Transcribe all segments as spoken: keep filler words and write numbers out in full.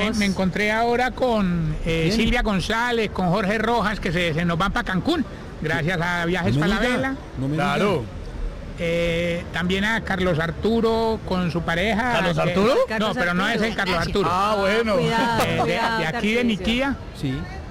me, me encontré ahora con eh, Silvia González, con Jorge Rojas, que se, se nos van para Cancún, gracias a Viajes No me Falabella. diga, no me Claro. diga. Eh, también a Carlos Arturo con su pareja. ¿Carlos que- Arturo? No, Carlos pero no es Arturo. el Carlos Arturo. Ah, bueno. Cuidado, Eh, de, cuidado, de aquí de Tarcisio. Niquía, Sí.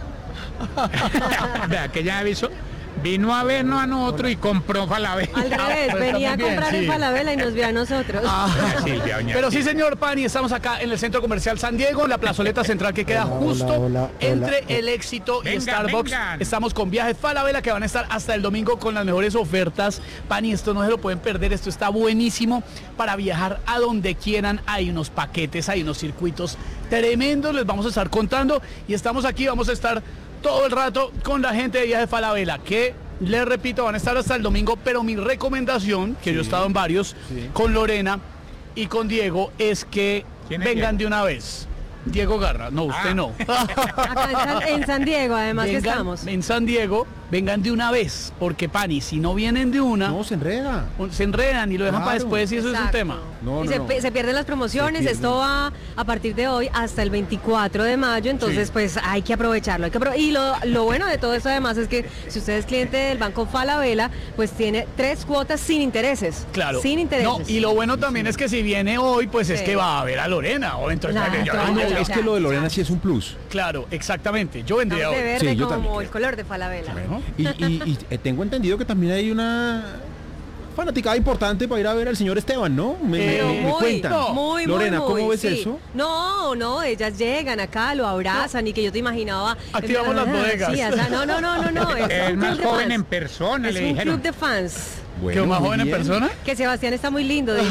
vea, que ya avisó, vino a vernos a nosotros y compró Falabella. Al revés, pues, venía a está muy bien, comprar sí. en Falabella y nos vio a nosotros. Ah, Silvia, doña Pero sí, Silvia. señor Pani, estamos acá en el Centro Comercial San Diego, en la plazoleta central que queda Hola, justo hola, hola, entre hola. el Éxito y Vengan, Starbucks. vengan. Estamos con Viajes Falabella que van a estar hasta el domingo con las mejores ofertas. Pani, esto no se lo pueden perder, esto está buenísimo para viajar a donde quieran. Hay unos paquetes, hay unos circuitos tremendos, les vamos a estar contando y estamos aquí, vamos a estar todo el rato con la gente de Viajes Falabella, que les repito, van a estar hasta el domingo, pero mi recomendación, que yo he estado en varios, sí. con Lorena y con Diego, es que ¿Quién es vengan Diego? de una vez. Diego Garra, no, usted Ah. no. Acá en San, en San Diego, además que Vengan estamos. en San Diego, vengan de una vez, porque Pani, si no vienen de una, No, se enreda. se enredan y lo dejan para Claro. después y eso es un Exacto. tema. No, y no, se, no. pe- se pierden las promociones, Se pierden. esto va a partir de hoy hasta el veinticuatro de mayo, entonces Sí. pues hay que aprovecharlo. Hay que apro- y lo, lo bueno de todo esto además es que si usted es cliente del Banco Falabella, pues tiene tres cuotas sin intereses. Claro. Sin intereses. No, y lo bueno también es que si viene hoy, pues es Sí. que va a ver a Lorena. O entonces, Claro. yo- Ah, no, Ya, es ya, que lo de Lorena ya. sí es un plus. claro, exactamente. Yo vendría Estamos de hoy. verde Sí, yo como también. el color de Falabella. Bueno. Y, y- y, eh, tengo entendido que también hay una fanaticada importante para ir a ver al señor Esteban, ¿no? Me, me- Pero me muy, cuentan. No. muy, Lorena, muy, ¿cómo muy, ves sí. eso? No, no, ellas llegan acá, lo abrazan y que yo te imaginaba. Activamos las Ah, bodegas. sí, o sea, no, no, no, no, no. Es, Es un más club de joven fans. en persona, Es le un dijeron. club de fans. Bueno, ¿Quedó más muy joven en bien. persona? Que Sebastián está muy lindo, dicen.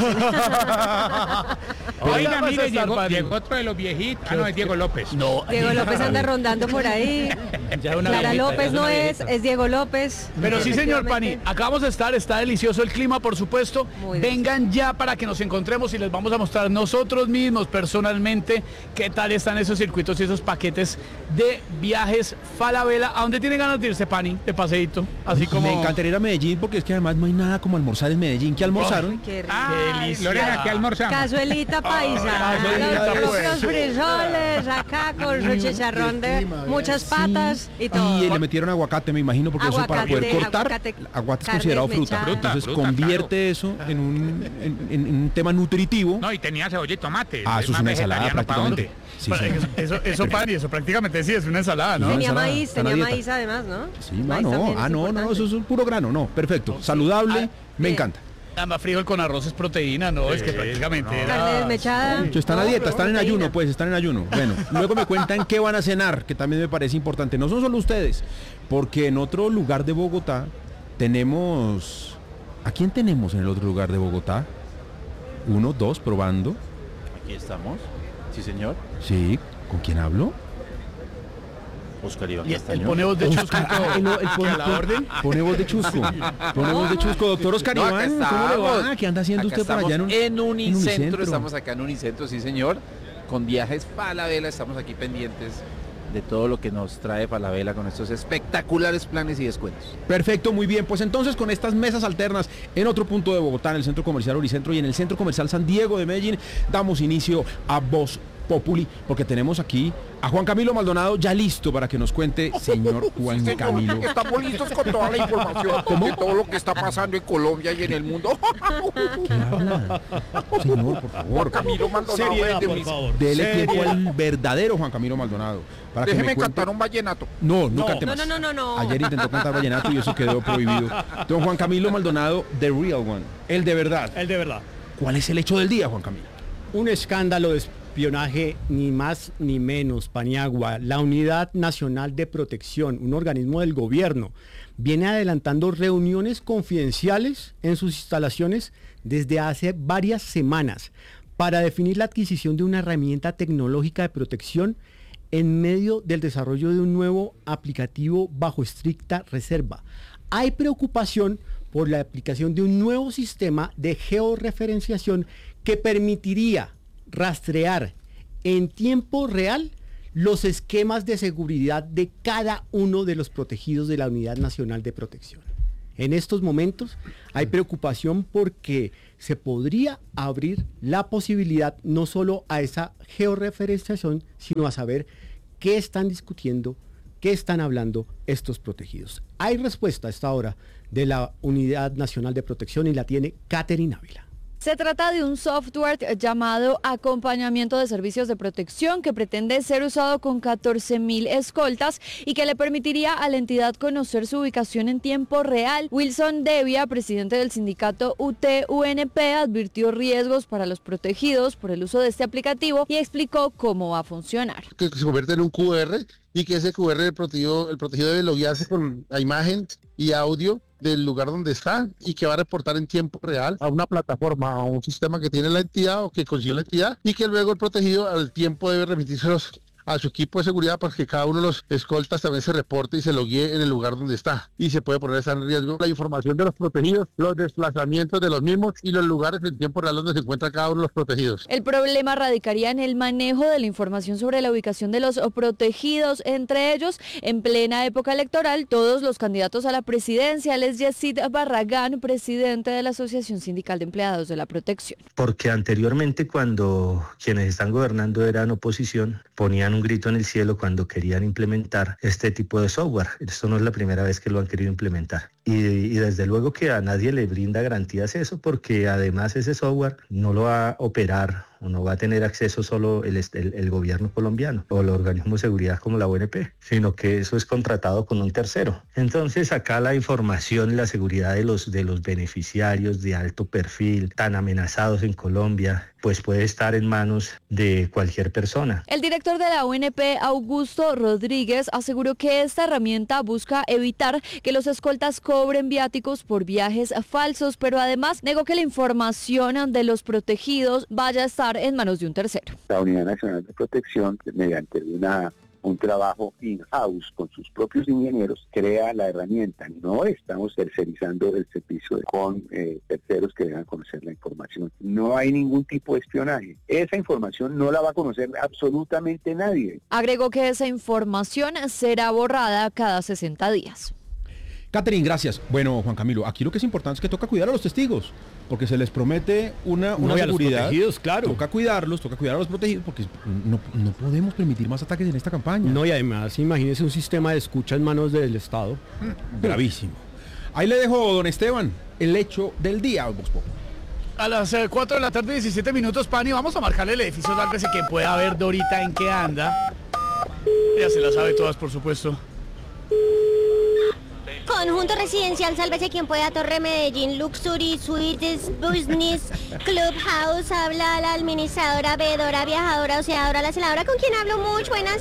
Oiga, vas a mire, estar, llegó, Pani. llegó otro de los viejitos. Ah, no, es Diego López. No. Diego López anda rondando por ahí. Ya una Clara viejita, López ya no una es, viejita. es Diego López. Pero sí, señor Pani, Efectivamente. acá vamos a estar, está delicioso el clima, por supuesto. Muy Vengan ya para que nos encontremos y les vamos a mostrar nosotros mismos personalmente qué tal están esos circuitos y esos paquetes de Viajes Falabella. ¿A dónde tiene ganas de irse, Pani? De paseíto, así como... Me encantaría ir a Medellín porque es que además no hay nada como almorzar en Medellín. ¿Qué almorzaron? Uy, qué rico. Ah, delicia. Lorena, ¿qué almorzamos? Cazuelita paisa, cazuelita, los pues. propios frijoles acá con su chicharrón de muchas patas y todo. Y le metieron aguacate, me imagino, porque eso para Aguacate, poder cortar, aguacate, aguacate es carne considerado fruta. desmechada. Fruta, Entonces fruta, convierte eso en un, en- en- en un tema nutritivo. No, y tenía cebolla y tomate. Ah, eso es más una ensalada vegetariano, ¿pa' prácticamente. dónde? Sí, Para- sí. Eso, eso, Pani, eso prácticamente sí es una ensalada, ¿no? Sí, Tenía ensalada, maíz, está en la tenía dieta. maíz además, ¿no? Sí, ah, Maíz no, también ah, es no, no, importante. eso es puro grano, no, perfecto, saludable, Ah, me sí. encanta. Además, frijol con arroz es proteína, ¿no? Es que Sí, prácticamente no. era- Carne desmechada. Yo están a No, dieta, están en proteína. ayuno, pues, están en ayuno. Bueno, luego me cuentan qué van a cenar, que también me parece importante. No son solo ustedes, porque en otro lugar de Bogotá tenemos... ¿A quién tenemos en el otro lugar de Bogotá? Uno, dos, probando. Aquí estamos. Sí, señor. Sí, ¿con quién hablo? Oscar Iván Y él Castañón. pone voz de chusco y todo. Ah, el- el- Que a la orden. Pone voz de chusco. Pone voz de chusco. Doctor Oscar No, acá Iván, ¿cómo le va? estamos. ¿Qué anda haciendo Acá usted por allá en, un, en Unicentro, Unicentro? estamos acá en Unicentro, sí señor, con Viajes Falabella, estamos aquí pendientes de todo lo que nos trae Falabella con estos espectaculares planes y descuentos. Perfecto, muy bien. Pues entonces con estas mesas alternas en otro punto de Bogotá, en el Centro Comercial Unicentro y en el Centro Comercial San Diego de Medellín, damos inicio a Voz Populi, porque tenemos aquí a Juan Camilo Maldonado ya listo para que nos cuente, señor Juan Camilo. Estamos listos con toda la información de todo lo que está pasando en Colombia y en el mundo. ¿Qué habla? Señor, por favor. Camilo Maldonado Seriedad, desde por Unicentro. favor. Dele tiempo Seriedad. al verdadero Juan Camilo Maldonado. Para que me Déjeme cuente- cantar un vallenato. No, no, No. cante No, más. no, no, no, no. Ayer intentó cantar vallenato y eso quedó prohibido. Don Juan Camilo Maldonado, the real one, el de verdad. El de verdad. ¿Cuál es el hecho del día, Juan Camilo? Un escándalo de espionaje, ni más ni menos, Paniagua. La Unidad Nacional de Protección, un organismo del gobierno, viene adelantando reuniones confidenciales en sus instalaciones desde hace varias semanas para definir la adquisición de una herramienta tecnológica de protección en medio del desarrollo de un nuevo aplicativo bajo estricta reserva. Hay preocupación por la aplicación de un nuevo sistema de georreferenciación que permitiría rastrear en tiempo real los esquemas de seguridad de cada uno de los protegidos de la Unidad Nacional de Protección. En estos momentos hay preocupación porque se podría abrir la posibilidad no solo a esa georreferenciación, sino a saber qué están discutiendo, qué están hablando estos protegidos. Hay respuesta a esta hora de la Unidad Nacional de Protección y la tiene Catherine Ávila. Se trata de un software llamado Acompañamiento de Servicios de Protección que pretende ser usado con catorce mil escoltas y que le permitiría a la entidad conocer su ubicación en tiempo real. Wilson Devia, presidente del sindicato U T U N P, advirtió riesgos para los protegidos por el uso de este aplicativo y explicó cómo va a funcionar. Que se convierte en un Q R y que ese Q R el protegido, el protegido debe loguearse con la imagen y audio del lugar donde está y que va a reportar en tiempo real a una plataforma, a un sistema que tiene la entidad o que consiguió la entidad y que luego el protegido al tiempo debe remitírselos a su equipo de seguridad para que cada uno de los escoltas también se reporte y se loguee en el lugar donde está. Y se puede poner en riesgo la información de los protegidos, los desplazamientos de los mismos y los lugares en tiempo real donde se encuentra cada uno de los protegidos. El problema radicaría en el manejo de la información sobre la ubicación de los protegidos, entre ellos, en plena época electoral, todos los candidatos a la presidencia. Les Yesid Barragán, presidente de la Asociación Sindical de Empleados de la Protección. Porque anteriormente, cuando quienes están gobernando eran oposición, ponían un grito en el cielo cuando querían implementar este tipo de software. Esto no es la primera vez que lo han querido implementar. Y, y desde luego que a nadie le brinda garantías eso, porque además ese software no lo va a operar o no va a tener acceso solo el, el, el gobierno colombiano o el organismo de seguridad como la O N P, sino que eso es contratado con un tercero. Entonces acá la información y la seguridad de los, de los beneficiarios de alto perfil tan amenazados en Colombia, pues puede estar en manos de cualquier persona. El director de la O N P, Augusto Rodríguez, aseguró que esta herramienta busca evitar que los escoltas cobren viáticos por viajes falsos, pero además negó que la información de los protegidos vaya a estar en manos de un tercero. La Unidad Nacional de Protección, mediante una un trabajo in-house con sus propios ingenieros, crea la herramienta. No estamos tercerizando el servicio con eh, terceros que dejan conocer la información. No hay ningún tipo de espionaje. Esa información no la va a conocer absolutamente nadie. Agregó que esa información será borrada cada sesenta días. Catherine, gracias. Bueno, Juan Camilo, aquí lo que es importante es que toca cuidar a los testigos, porque se les promete una, una no, seguridad. A los protegidos, claro. Toca cuidarlos, toca cuidar a los protegidos, porque no, no podemos permitir más ataques en esta campaña. No, y además, imagínese un sistema de escucha en manos del Estado. Mm, gravísimo. Ahí le dejo, don Esteban, el hecho del día, Vox Populi. A las eh, cuatro de la tarde, diecisiete minutos, Pani, vamos a marcarle el edificio tal vez que pueda ver Dorita en qué anda. Ella se la sabe todas, por supuesto. Conjunto residencial, sálvese quien pueda, Torre Medellín, Luxury, Suites, Business, Clubhouse, habla la administradora, veedora, viajadora, oseadora, la celadora, ¿con quien hablo mucho? Buenas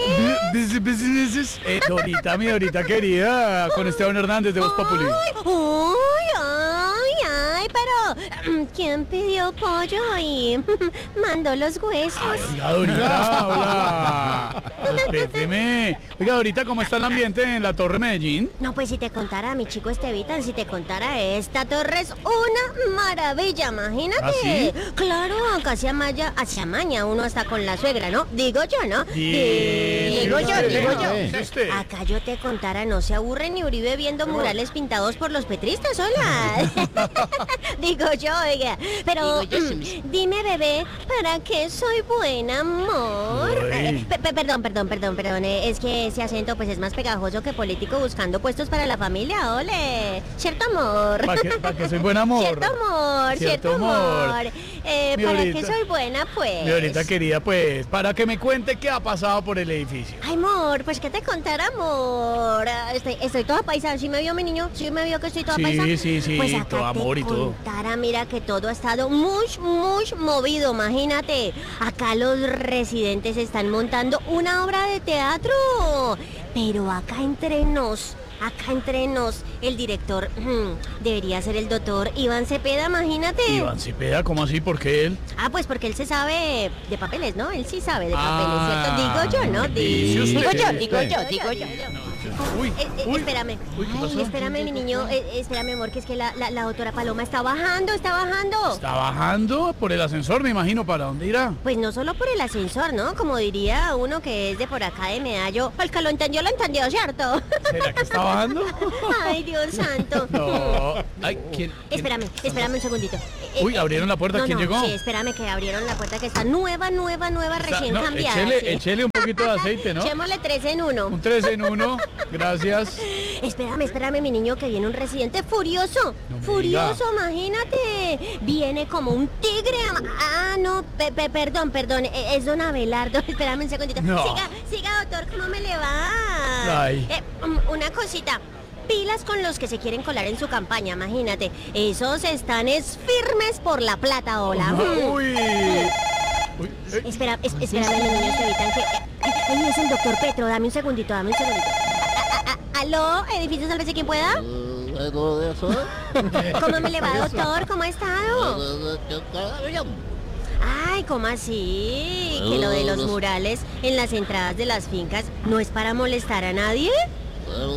tardes. Eh, Dorita, mi Dorita querida, con Esteban Hernández de Voz Populi. Uy, ay, ay, pero ¿quién pidió pollo y mandó los huesos? Oiga, Dorita, hola. Respéteme. Oiga, Dorita, ¿cómo está el ambiente en la Torre Medellín? No, pues si te contara, mi chico Estevitan, si te contara, esta torre es una maravilla, imagínate. ¿Ah, sí? Claro, acá se amaña, se amaña uno hasta con la suegra, ¿no? Digo yo, ¿no? Sí, digo sí, yo, usted, digo no, yo. sí, usted. Acá yo te contara, no se aburre ni Uribe viendo murales pintados por los petristas, hola. Digo yo, oiga. Pero, Digo yo, mm, dime, bebé, ¿para qué soy buena, amor? Eh, pe- pe- perdón, perdón, perdón, perdón. eh, es que ese acento pues es más pegajoso que político buscando puestos para la familia, ole. ¿Cierto, amor? ¿Para qué, pa' que soy buen amor? Cierto amor, cierto, Cierto amor. amor. Eh, Mi ¿Para Dorita. qué soy buena, pues? Mi Dorita querida, pues, para que me cuente qué ha pasado por el edificio. Ay, amor, pues, ¿qué te contar, amor? Ah, Estoy, estoy toda paisa. ¿Sí me vio, mi niño? ¿Sí me vio que estoy toda Sí, paisa? sí, sí, Pues acá todo amor te y todo. contara, mira que todo ha estado muy, muy movido, imagínate. Acá los residentes están montando una obra de teatro. Pero acá entre nos... Acá entre nos, el director hmm, debería ser el doctor Iván Cepeda, imagínate. Iván Cepeda, ¿cómo así? ¿Por qué él? Ah, pues porque él se sabe de papeles, ¿no? Él sí sabe de Ah, papeles, ¿cierto? Digo yo, ¿no? Di- dice usted. Digo yo, digo yo, digo yo. Uy, Eh, eh, uy. espérame. Uy, ¿qué Ay, pasó? espérame, mi niño. Eh, espérame, amor, que es que la, la, la doctora Paloma está bajando, está bajando. Está bajando por el ascensor, me imagino. ¿Para dónde irá? Pues no solo por el ascensor, ¿no? Como diría uno que es de por acá de Medallo. El que lo entendió, lo entendió, ¿cierto? ¿Será que está bajando? Ay, Dios santo. No. Ay, ¿quién? quién? Espérame, espérame un segundito. eh, Uy, abrieron la puerta, no, ¿quién no, llegó? Sí, espérame que abrieron la puerta que está nueva, nueva, nueva, O sea, recién no, cambiada. échele, sí. échele un poquito de aceite, ¿no? Echémosle tres en uno. Un tres en uno, gracias. Espérame, espérame, mi niño, que viene un residente furioso. No me furioso, imagínate. Viene como un tigre. Ah, no, pe- pe- perdón, perdón. e- Es don Abelardo. Espérame un segundito. No. Siga, siga, doctor, ¿cómo me le va? Ay. Eh, um, una cosita. Pilas con los que se quieren colar en su campaña, imagínate. Esos están es firmes por la plata, hola. Uy. Uy, eh, Espera, es- espérame, los niños que evitan que... eh, ay, ahí es el doctor Petro, dame un segundito, dame un segundito. A- a- a- ¿Aló? ¿Edificio Sálvese quien pueda? ¿Cómo me le va, doctor? ¿Cómo ha estado? Ay, ¿cómo así? ¿Que lo de los murales en las entradas de las fincas no es para molestar a nadie?